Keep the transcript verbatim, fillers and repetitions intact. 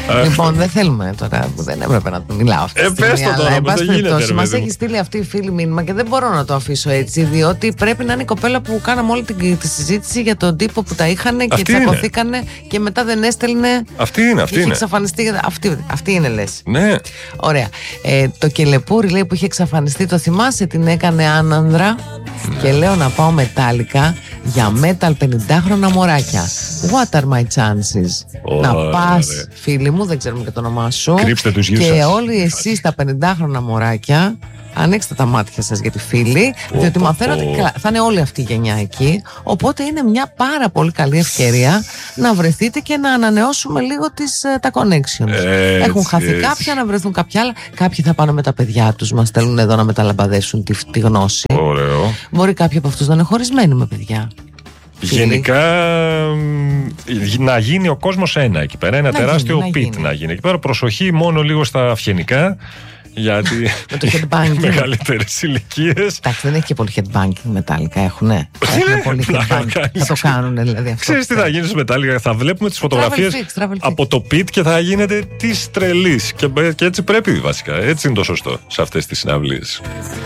Λοιπόν, δεν θέλουμε τώρα, δεν έπρεπε να του μιλάω αυτή τη στιγμή. Αλλά, εν πάση περιπτώσει, μας έχει στείλει αυτή η φίλη μήνυμα και δεν μπορώ να το αφήσω έτσι, διότι πρέπει να είναι η κοπέλα που κάναμε όλη τη, τη συζήτηση για τον τύπο που τα είχαν και τσακωθήκανε και μετά δεν έστελνε. Αυτή είναι, αυτή είναι. Εξαφανιστεί, αυτή, αυτή είναι, λες. Ναι. Ωραία. Ε, το κελεπούρι, λέει, που είχε εξαφανιστεί, το θυμάσαι, την έκανε άνανδρα. Ναι. Και λέω να πάω μετάλλικα για metal πενηντάχρονα μωράκια. What are my chances? Oh, να πας, φίλοι μου, δεν ξέρουμε και το όνομά σου. Κρύψτε τους γύρω σας. Και όλοι εσείς τα πενηντάχρονα μωράκια, ανοίξτε τα μάτια σας για τη φίλη, oh, διότι oh, μαθαίνω oh. ότι θα είναι όλη αυτή η γενιά εκεί. Οπότε είναι μια πάρα πολύ καλή ευκαιρία να βρεθείτε και να ανανεώσουμε λίγο τις, τα connections. Έτσι, έχουν χαθεί έτσι. Κάποια, να βρεθούν κάποια άλλα. Κάποιοι θα πάνε με τα παιδιά τους, μας στέλνουν εδώ να μεταλαμπαδέσουν τη, τη γνώση. Ωραίο. Μπορεί κάποιοι από αυτούς να είναι χωρισμένοι με παιδιά. Γενικά να γίνει ο κόσμος ένα εκεί πέρα. Ένα να τεράστιο γίνει, πιτ να, να γίνει εκεί πέρα. Προσοχή μόνο λίγο στα αυγενικά. Γιατί με το headbanging. Μεγαλύτερες ηλικίες. Εντάξει, δεν έχει και πολύ headbanging Metallica, έχουνε. Έχουν πολύ headbanging. Θα το κάνουν δηλαδή αυτό. Ξέρεις τι θα γίνει στο Metallica? Θα βλέπουμε τις φωτογραφίες travel fix, travel από fix. Το pit και θα γίνεται της τρελής. Και, και έτσι πρέπει βασικά. Έτσι είναι το σωστό σε αυτές τις συναυλίες.